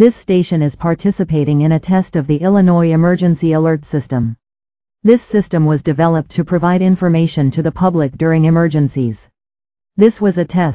This station is participating in a test of the Illinois Emergency Alert System. This system was developed to provide information to the public during emergencies. This was a test.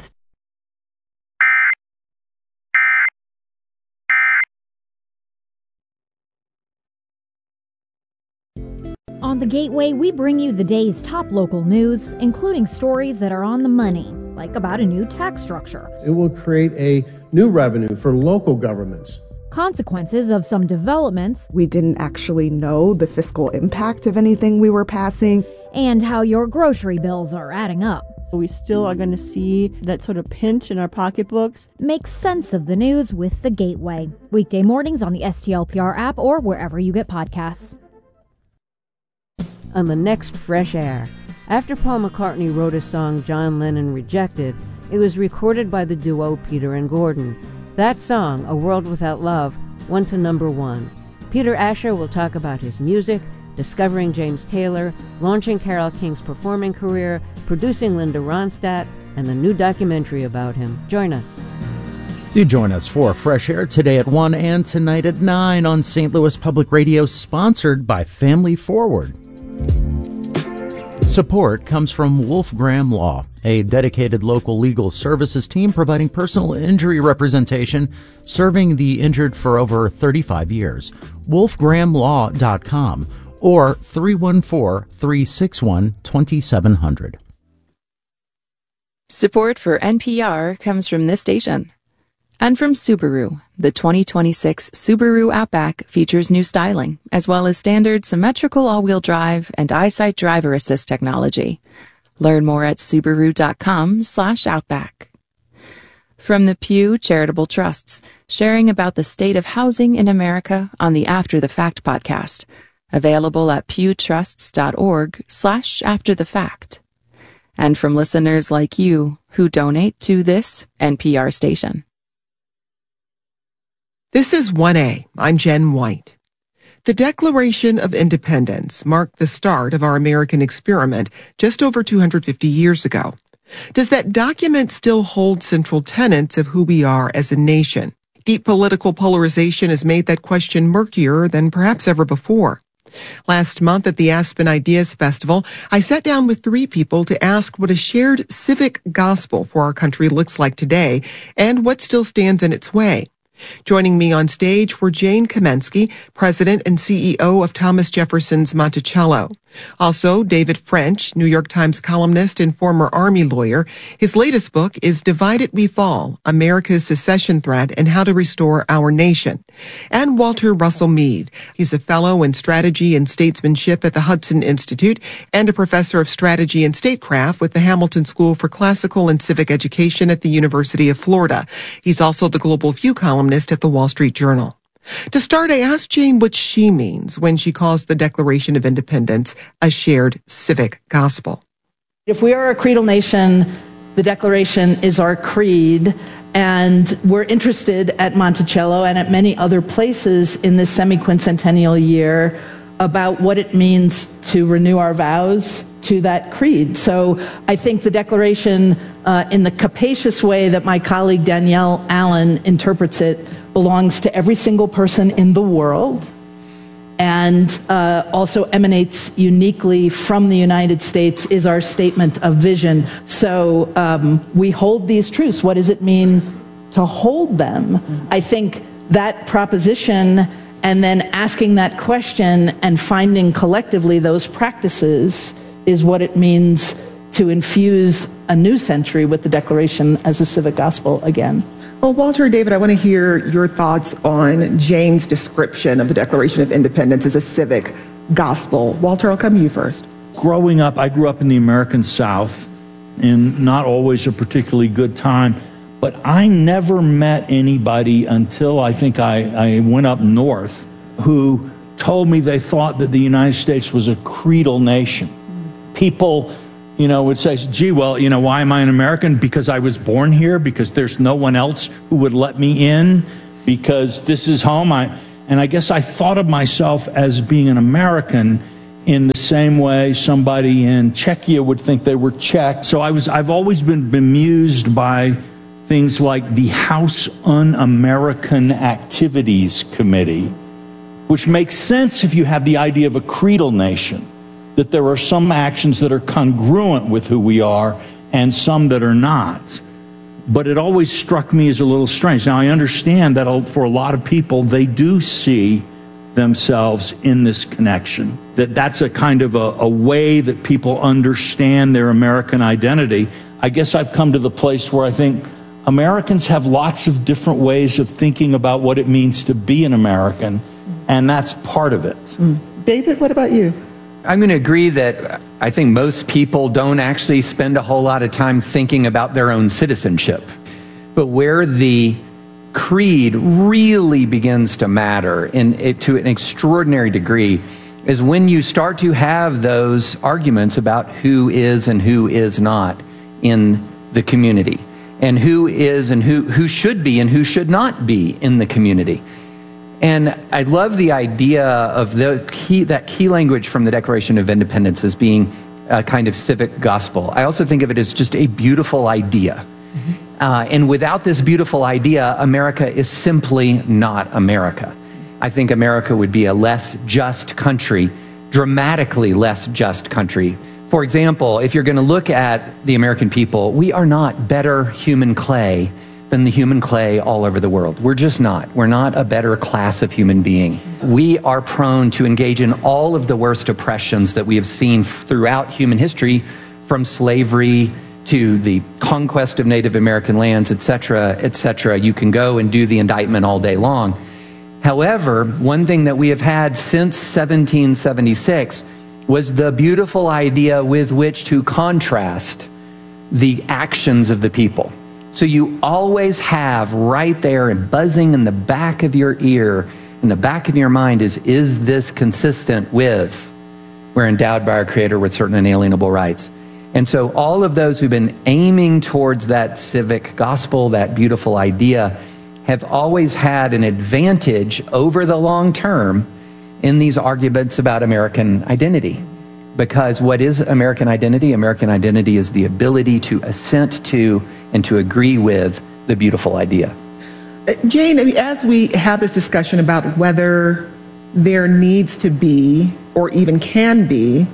On The Gateway, we bring you the day's top local news, including stories that are on the money, like about a new tax structure. It will create a new revenue for local governments. Consequences of some developments. We didn't actually know the fiscal impact of anything we were passing. And how your grocery bills are adding up. We still are going to see that sort of pinch in our pocketbooks. Make sense of the news with The Gateway. Weekday mornings on the STLPR app or wherever you get podcasts. On the next Fresh Air, after Paul McCartney wrote a song John Lennon rejected, it was recorded by the duo Peter and Gordon. That song, A World Without Love, went to number 1. Peter Asher will talk about his music, discovering James Taylor, launching Carole King's performing career, producing Linda Ronstadt, and the new documentary about him. Join us. Do join us for Fresh Air today at 1 and tonight at 9 on St. Louis Public Radio, sponsored by Family Forward. Support comes from Wolf Graham Law, a dedicated local legal services team providing personal injury representation, serving the injured for over 35 years. wolfgrahamlaw.com or 314-361-2700. Support for NPR comes from this station. And from Subaru. The 2026 Subaru Outback features new styling, as well as standard symmetrical all-wheel drive and EyeSight driver assist technology. Learn more at Subaru.com/Outback. From the Pew Charitable Trusts, sharing about the state of housing in America on the After the Fact podcast. Available at pewtrusts.org/afterthefact. And from listeners like you who donate to this NPR station. This is 1A. I'm Jen White. The Declaration of Independence marked the start of our American experiment just over 250 years ago. Does that document still hold central tenets of who we are as a nation? Deep political polarization has made that question murkier than perhaps ever before. Last month at the Aspen Ideas Festival, I sat down with 3 people to ask what a shared civic gospel for our country looks like today and what still stands in its way. Joining me on stage were Jane Kamensky, President and CEO of Thomas Jefferson's Monticello. Also, David French, New York Times columnist and former Army lawyer. His latest book is Divided We Fall, America's Secession Threat and How to Restore Our Nation. And Walter Russell Mead. He's a fellow in strategy and statesmanship at the Hudson Institute and a professor of strategy and statecraft with the Hamilton School for Classical and Civic Education at the University of Florida. He's also the Global View columnist at the Wall Street Journal. To start, I asked Jane what she means when she calls the Declaration of Independence a shared civic gospel. If we are a creedal nation, the Declaration is our creed, and we're interested at Monticello and at many other places in this semi-quincentennial year about what it means to renew our vows to that creed. So I think the Declaration, in the capacious way that my colleague Danielle Allen interprets it, belongs to every single person in the world and also emanates uniquely from the United States, is our statement of vision. So we hold these truths. What does it mean to hold them? I think that proposition and then asking that question and finding collectively those practices is what it means to infuse a new century with the Declaration as a civic gospel again. Well, Walter and David, I want to hear your thoughts on Jane's description of the Declaration of Independence as a civic gospel. Walter, I'll come to you first. Growing up, I grew up in the American South in not always a particularly good time, but I never met anybody until I think I went up north who told me they thought that the United States was a creedal nation. People would say, gee, well, why am I an American? Because I was born here, because there's no one else who would let me in, because this is home. And I guess I thought of myself as being an American in the same way somebody in Czechia would think they were Czech. So I've always been bemused by things like the House Un-American Activities Committee, which makes sense if you have the idea of a creedal nation, that there are some actions that are congruent with who we are and some that are not. But it always struck me as a little strange. Now, I understand that for a lot of people, they do see themselves in this connection, that's a kind of a way that people understand their American identity. I guess I've come to the place where I think Americans have lots of different ways of thinking about what it means to be an American, and that's part of it. David, what about you? I'm going to agree that I think most people don't actually spend a whole lot of time thinking about their own citizenship. But where the creed really begins to matter to an extraordinary degree is when you start to have those arguments about who is and who is not in the community, and who is and who should be and who should not be in the community. And I love the idea of that key language from the Declaration of Independence as being a kind of civic gospel. I also think of it as just a beautiful idea. And without this beautiful idea, America is simply not America. I think America would be a less just country, dramatically less just country. For example, if you're going to look at the American people, we are not better human clay than the human clay all over the world. We're just not. We're not a better class of human being. We are prone to engage in all of the worst oppressions that we have seen throughout human history, from slavery to the conquest of Native American lands, etc., etc. You can go and do the indictment all day long. However, one thing that we have had since 1776 was the beautiful idea with which to contrast the actions of the people. So you always have right there and buzzing in the back of your ear, in the back of your mind is this consistent with, we're endowed by our Creator with certain inalienable rights. And so all of those who've been aiming towards that civic gospel, that beautiful idea, have always had an advantage over the long term in these arguments about American identity. Because what is American identity? American identity is the ability to assent to and to agree with the beautiful idea. Jane, as we have this discussion about whether there needs to be, or even can be,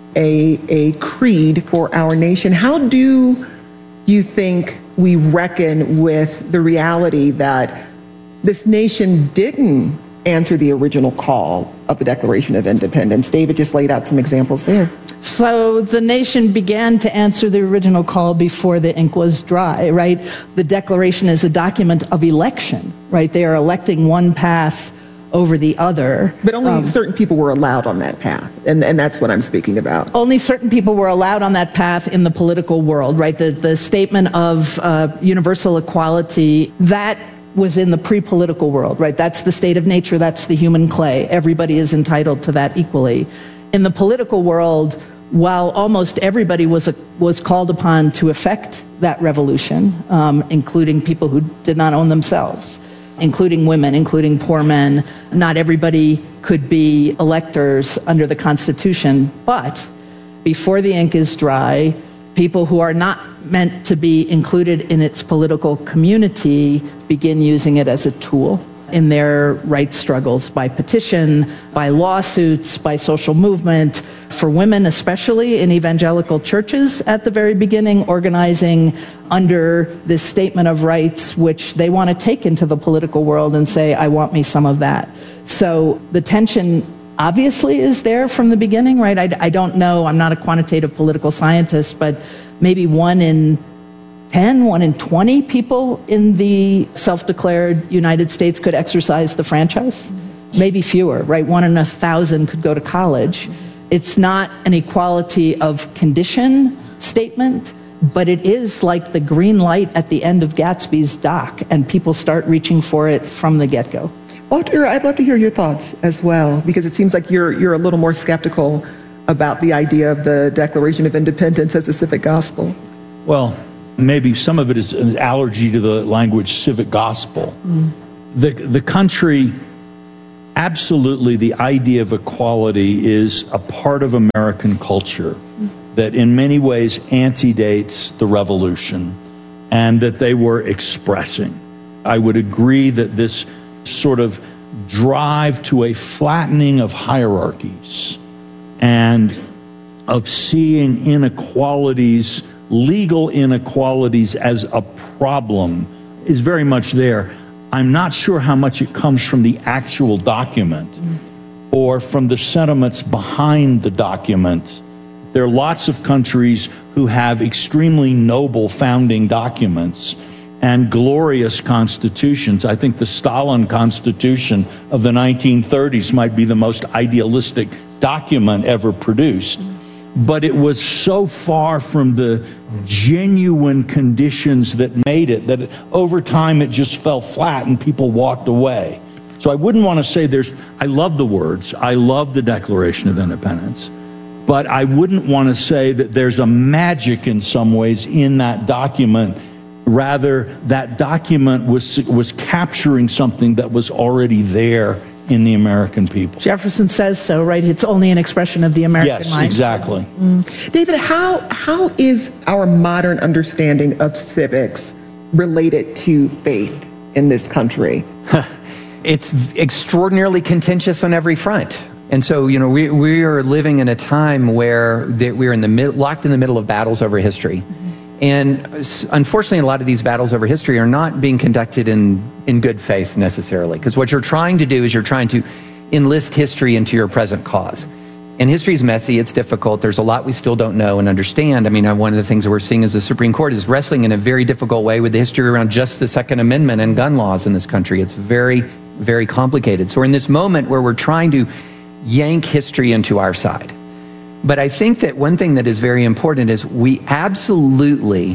a creed for our nation, how do you think we reckon with the reality that this nation didn't answer the original call of the Declaration of Independence? David just laid out some examples there. So the nation began to answer the original call before the ink was dry, right? The Declaration is a document of election, right? They are electing one path over the other. But only certain people were allowed on that path, and that's what I'm speaking about. Only certain people were allowed on that path in the political world, right? The statement of universal equality, that was in the pre-political world, right? That's the state of nature, that's the human clay. Everybody is entitled to that equally. In the political world, while almost everybody was called upon to effect that revolution, including people who did not own themselves, including women, including poor men, not everybody could be electors under the Constitution. But before the ink is dry, people who are not meant to be included in its political community begin using it as a tool in their rights struggles, by petition, by lawsuits, by social movement. For women, especially in evangelical churches at the very beginning, organizing under this statement of rights, which they want to take into the political world and say, I want me some of that. So the tension obviously is there from the beginning, right? I don't know, I'm not a quantitative political scientist, but maybe 1 in 10, 1 in 20 people in the self-declared United States could exercise the franchise. Maybe fewer, right? 1 in 1,000 could go to college. It's not an equality of condition statement, but it is like the green light at the end of Gatsby's dock, and people start reaching for it from the get-go. Walter, I'd love to hear your thoughts as well, because it seems like you're a little more skeptical about the idea of the Declaration of Independence as a civic gospel. Well, maybe some of it is an allergy to the language civic gospel. The country, absolutely, the idea of equality is a part of American culture that in many ways antedates the revolution. and that they were expressing. I would agree that this sort of drive to a flattening of hierarchies and of seeing inequalities, legal inequalities, as a problem is very much there. I'm not sure how much it comes from the actual document or from the sentiments behind the document. There are lots of countries who have extremely noble founding documents and glorious constitutions. I think the Stalin Constitution of the 1930s might be the most idealistic document ever produced. But it was so far from the genuine conditions that made it that over time it just fell flat and people walked away. So I wouldn't want to say I love the words, I love the Declaration of Independence, but I wouldn't want to say that there's a magic in some ways in that document. Rather, that document was capturing something that was already there in the American people. Jefferson says so, right? It's only an expression of the American mind. Yes, exactly. David, how is our modern understanding of civics related to faith in this country? It's extraordinarily contentious on every front. And so, we are living in a time where we're locked in the middle of battles over history. And unfortunately, a lot of these battles over history are not being conducted in good faith necessarily. Because what you're trying to do is you're trying to enlist history into your present cause. And history is messy, it's difficult, there's a lot we still don't know and understand. I mean, one of the things that we're seeing is the Supreme Court is wrestling in a very difficult way with the history around just the Second Amendment and gun laws in this country. It's very, very complicated. So we're in this moment where we're trying to yank history into our side. But I think that one thing that is very important is we absolutely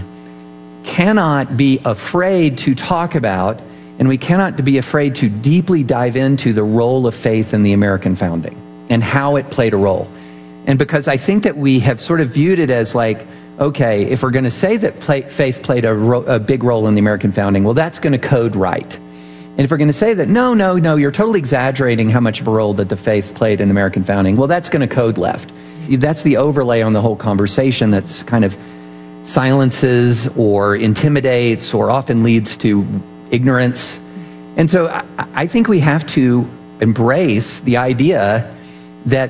cannot be afraid to talk about, and we cannot be afraid to deeply dive into the role of faith in the American founding and how it played a role. And because I think that we have sort of viewed it as like, okay, if we're going to say that faith played a big role in the American founding, well, that's going to code right. And if we're going to say that, no, you're totally exaggerating how much of a role that the faith played in American founding, well, that's going to code left. That's the overlay on the whole conversation that's kind of silences or intimidates or often leads to ignorance. And so I think we have to embrace the idea that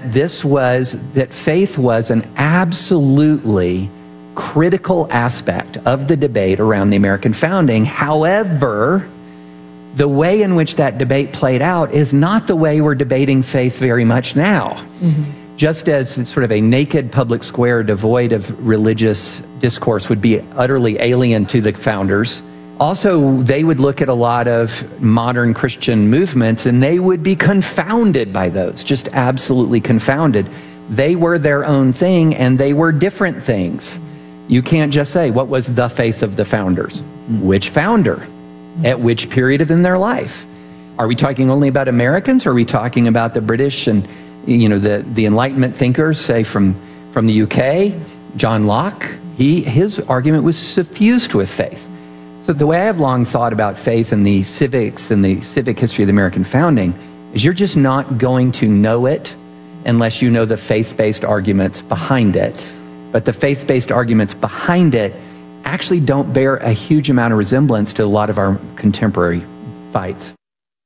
faith was an absolutely critical aspect of the debate around the American founding. However, the way in which that debate played out is not the way we're debating faith very much now. Mm-hmm. Just as sort of a naked public square devoid of religious discourse would be utterly alien to the founders, also they would look at a lot of modern Christian movements and they would be confounded by those, just absolutely confounded. They were their own thing and they were different things. You can't just say, what was the faith of the founders? Which founder? At which period in their life? Are we talking only about Americans, or are we talking about the British and the Enlightenment thinkers, say from the UK? John Locke, his argument was suffused with faith. So the way I have long thought about faith and the civics and the civic history of the American founding is you're just not going to know it unless you know the faith-based arguments behind it. But the faith-based arguments behind it actually don't bear a huge amount of resemblance to a lot of our contemporary fights.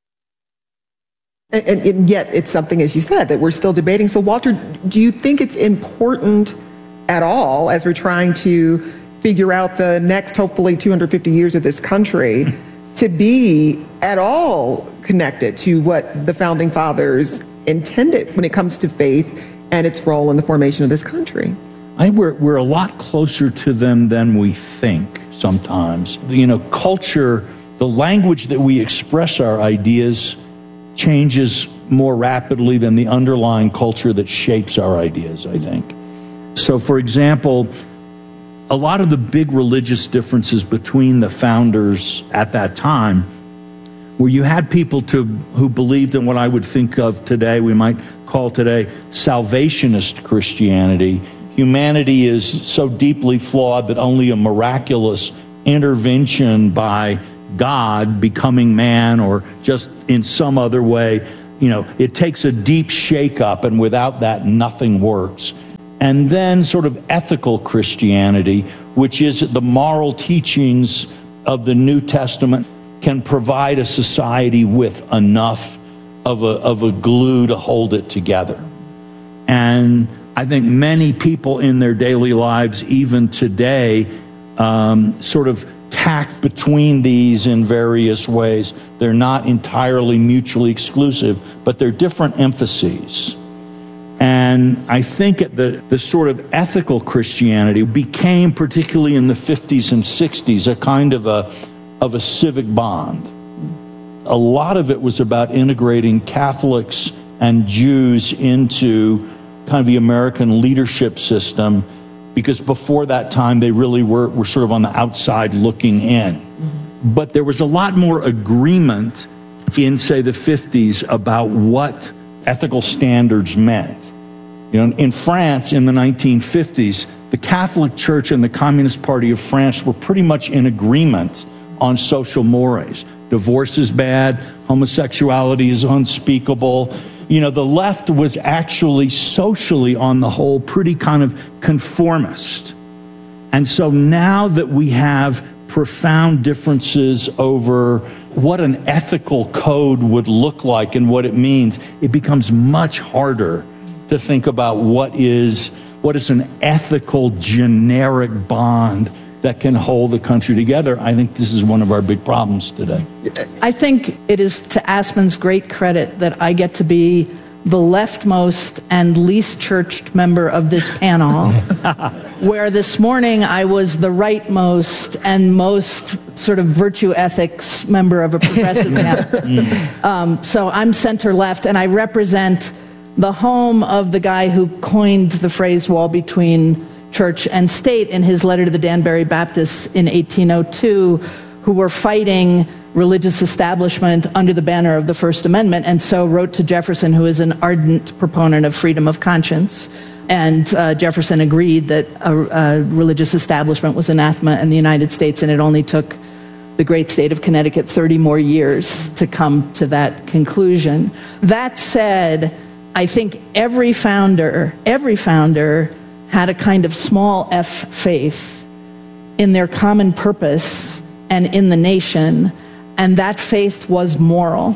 And yet it's something, as you said, that we're still debating. So Walter, do you think it's important at all, as we're trying to figure out the next, hopefully, 250 years of this country, to be at all connected to what the Founding Fathers intended when it comes to faith and its role in the formation of this country? We're a lot closer to them than we think sometimes. Culture, the language that we express our ideas changes more rapidly than the underlying culture that shapes our ideas, I think. So, for example, a lot of the big religious differences between the founders at that time, where you had people who believed in what I would think of today, we might call today, salvationist Christianity. Humanity is so deeply flawed that only a miraculous intervention by God becoming man, or just in some other way, it takes a deep shake-up, and without that, nothing works. And then sort of ethical Christianity, which is that the moral teachings of the New Testament can provide a society with enough of a glue to hold it together. And I think many people in their daily lives, even today, sort of tack between these in various ways. They're not entirely mutually exclusive, but they're different emphases. And I think the sort of ethical Christianity became, particularly in the 50s and 60s, a kind of a civic bond. A lot of it was about integrating Catholics and Jews into kind of the American leadership system, because before that time they really were sort of on the outside looking in. Mm-hmm. But there was a lot more agreement in, say, the 50s about what ethical standards meant. You know, in France in the 1950s, the Catholic Church and the Communist Party of France were pretty much in agreement on social mores. Divorce is bad, homosexuality is unspeakable. You know, the left was actually socially, on the whole, pretty kind of conformist. And so now that we have profound differences over what an ethical code would look like and what it means, it becomes much harder to think about what is an ethical generic bond that can hold the country together. I think this is one of our big problems today. I think it is to Aspen's great credit that I get to be the leftmost and least churched member of this panel, where this morning I was the rightmost and most sort of virtue ethics member of a progressive panel. So I'm center left, and I represent the home of the guy who coined the phrase wall between church and state in his letter to the Danbury Baptists in 1802, who were fighting religious establishment under the banner of the First Amendment, and so wrote to Jefferson, who is an ardent proponent of freedom of conscience. And Jefferson agreed that a religious establishment was anathema in the United States, and it only took the great state of Connecticut 30 more years to come to that conclusion. That said, I think every founder had a kind of small f faith in their common purpose and in the nation, and that faith was moral.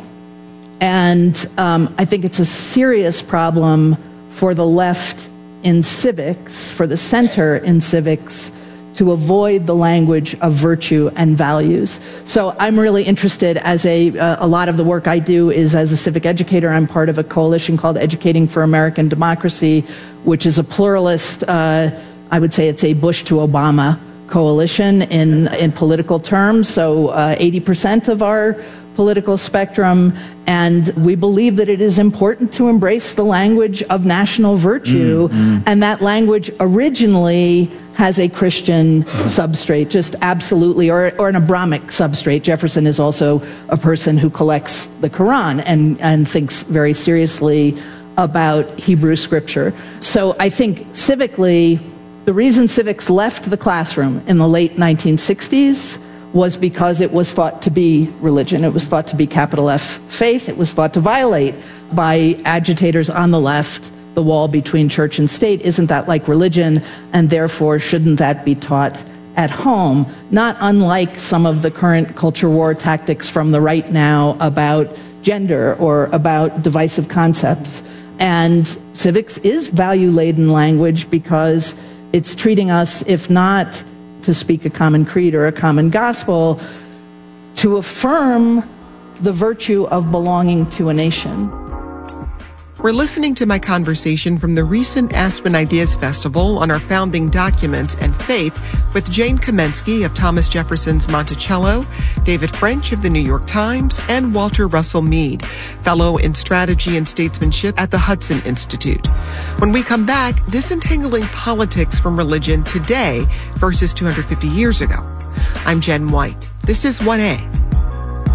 And I think it's a serious problem for the left in civics, for the center in civics, to avoid the language of virtue and values. So I'm really interested, as a lot of the work I do is as a civic educator. I'm part of a coalition called Educating for American Democracy, which is a pluralist, I would say it's a Bush to Obama coalition in political terms. So 80% of our political spectrum, and we believe that it is important to embrace the language of national virtue, and that language originally has a Christian substrate, just absolutely, or an Abrahamic substrate. Jefferson is also a person who collects the Quran and thinks very seriously about Hebrew scripture. So I think civically, the reason civics left the classroom in the late 1960s was because it was thought to be religion. It was thought to be capital F faith. It was thought to violate by agitators on the left the wall between church and state. Isn't that like religion? And therefore, shouldn't that be taught at home? Not unlike some of the current culture war tactics from the right now about gender or about divisive concepts. And civics is value-laden language because it's treating us, if not to speak a common creed or a common gospel, to affirm the virtue of belonging to a nation. We're listening to my conversation from the recent Aspen Ideas Festival on our founding documents and faith with Jane Kamensky of Thomas Jefferson's Monticello, David French of the New York Times, and Walter Russell Mead, fellow in strategy and statesmanship at the Hudson Institute. When we come back, disentangling politics from religion today versus 250 years ago. I'm Jen White. This is 1A.